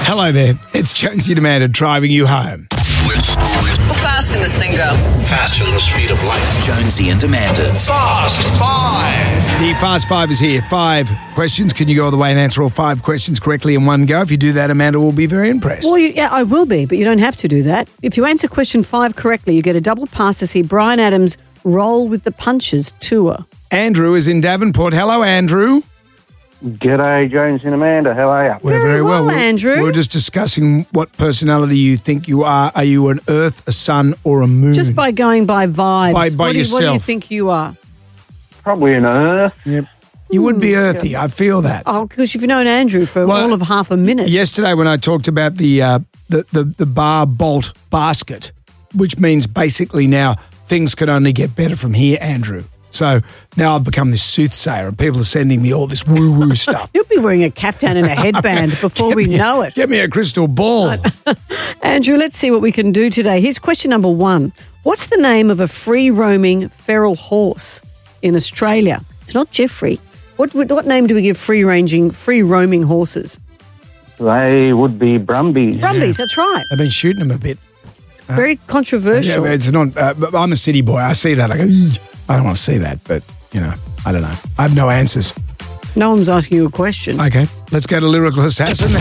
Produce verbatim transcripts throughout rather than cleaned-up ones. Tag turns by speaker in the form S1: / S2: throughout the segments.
S1: Hello there. It's Jonesy and Amanda driving you home.
S2: How fast can this thing go?
S3: Faster than the speed of light.
S4: Jonesy and Amanda's
S3: Fast Five.
S1: The Fast Five is here. Five questions. Can you go all the way and answer all five questions correctly in one go? If you do that, Amanda will be very impressed.
S5: Well, you, yeah, I will be, but you don't have to do that. If you answer question five correctly, you get a double pass to see Bryan Adams' Roll with the Punches tour.
S1: Andrew is in Davenport. Hello, Andrew.
S6: G'day, Jones and Amanda. How are you?
S1: We're
S5: Very well,
S1: We're-
S5: Andrew.
S1: We're just discussing what personality you think you are. Are you an Earth, a Sun, or a Moon?
S5: Just by going by vibes.
S1: By- by
S5: what, do you, what do you
S1: yourself.
S5: think you are?
S6: Probably an Earth.
S1: Yep. You would be earthy. I feel that.
S5: Oh, because you've known Andrew for
S1: Well,
S5: all of half a minute.
S1: Yesterday when I talked about the, uh, the, the, the bar bolt basket, which means basically now things can only get better from here, Andrew. So now I've become this soothsayer and people are sending me all this woo-woo stuff.
S5: You'll be wearing a caftan and a headband before
S1: Get
S5: we
S1: me-
S5: know it.
S1: Get me a crystal ball.
S5: Andrew, let's see what we can do today. Here's question number one. What's the name of a free-roaming feral horse in Australia? It's not Jeffrey. What what name do we give free-ranging, free-roaming horses?
S6: They would be Brumbies.
S5: Brumbies, that's right.
S1: I've been shooting them a bit.
S5: Very
S1: Yeah,
S5: controversial.
S1: but it's not. Uh, but I'm a city boy. I see that. I go, "Eey." I don't want to see that, but you know, I don't know. I have no answers.
S5: No one's asking you a question.
S1: Okay, let's go to Lyrical Assassin.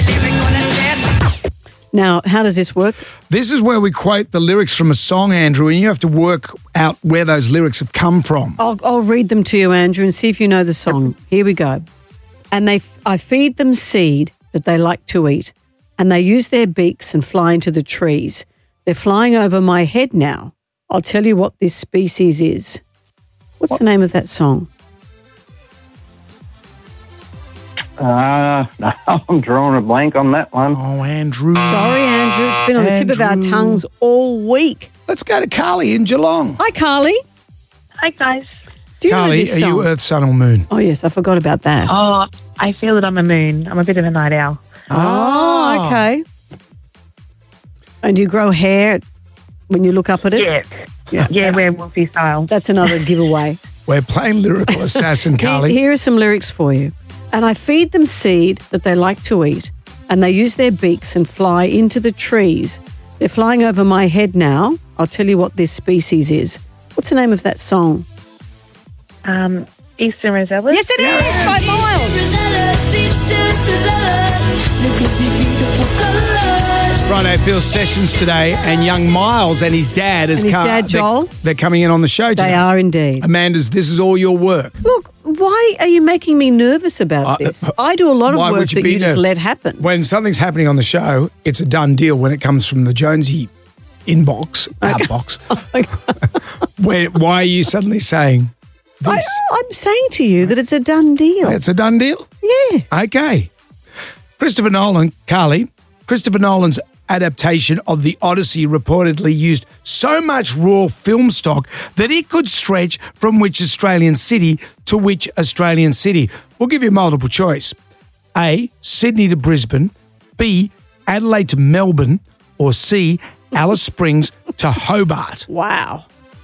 S5: Now, how does this work?
S1: This is where we quote the lyrics from a song, Andrew, and you have to work out where those lyrics have come from.
S5: I'll, I'll read them to you, Andrew, and see if you know the song. Here we go. And they, I feed them seed that they like to eat, and they use their beaks and fly into the trees. They're flying over my head now. I'll tell you what this species is. What's the name of that song?
S6: Uh, no, I'm drawing a blank on that one.
S1: Oh, Andrew.
S5: Sorry, Andrew. It's been on the tip of our
S1: Andrew.
S5: tongues all week.
S1: Let's go to Carly in Geelong.
S5: Hi, Carly.
S7: Hi, guys.
S5: Do you know
S1: Carly,
S5: this
S1: are
S5: song?
S1: you Earth, Sun, or Moon?
S5: Oh, yes, I forgot about that.
S7: Oh, I feel that I'm a moon. I'm a bit of a night owl.
S5: Oh, okay. And do you grow hair when you look up at it?
S7: Yeah.
S5: Yeah.
S7: Yeah, werewolfy style.
S5: That's another giveaway.
S1: We're playing Lyrical Assassin, Carly.
S5: Here, here are some lyrics for you. And I feed them seed that they like to eat, and they use their beaks and fly into the trees. They're flying over my head now. I'll tell you what this species is. What's the name of that song?
S7: Um, Eastern Rosella.
S5: Yes, it is, by Miles.
S1: Friday Phil Sessions today, and young Miles and his dad is
S5: And his
S1: car-
S5: dad, Joel.
S1: They're, they're coming in on the show today.
S5: They are indeed.
S1: Amanda's, this is all your work.
S5: Look, why are you making me nervous about
S1: Uh,
S5: this?
S1: uh,
S5: I do a lot of
S1: Why
S5: work
S1: would you
S5: that
S1: be
S5: you just
S1: nerv-
S5: let happen.
S1: When something's happening on the show, it's a done deal when it comes from the Jonesy inbox, outbox. Where, why are you suddenly saying
S5: I,
S1: this?
S5: I'm saying to you that it's a done deal.
S1: It's a done deal?
S5: Yeah.
S1: Okay. Christopher Nolan, Carly, Christopher Nolan's adaptation of The Odyssey reportedly used so much raw film stock that it could stretch from which Australian city to which Australian city. We'll give you multiple choice. A, Sydney to Brisbane. B, Adelaide to Melbourne. Or C, Alice Springs to Hobart.
S5: Wow.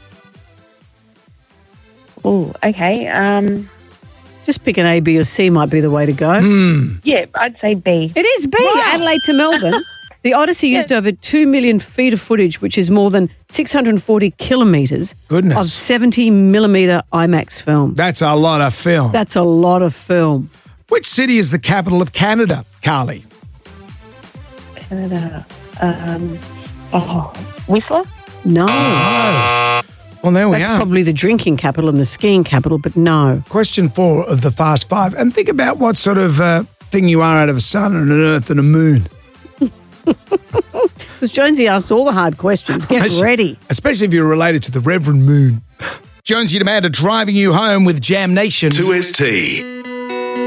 S7: Oh, okay. Um,
S5: Just pick an A, B, or C might be the way to go.
S1: Hmm.
S7: yeah, I'd say B.
S5: It is B, Adelaide to Melbourne. The Odyssey used over two million feet of footage, which is more than six hundred forty kilometres
S1: Goodness.
S5: of seventy millimetre IMAX film.
S1: That's a lot of film.
S5: That's a lot of film.
S1: Which city is the capital of Canada, Carly?
S7: Canada. Um, oh, Whistler?
S5: No.
S1: Well, there we
S5: That's
S1: are.
S5: probably the drinking capital and the skiing capital, but no.
S1: Question four of the Fast Five. And think about what sort of uh, thing you are out of a sun and an earth and a moon.
S5: Because Jonesy asks all the hard questions. Get ready.
S1: Especially if you're related to the Reverend Moon. Jonesy and Amanda driving you home with Jam Nation.
S4: two S T.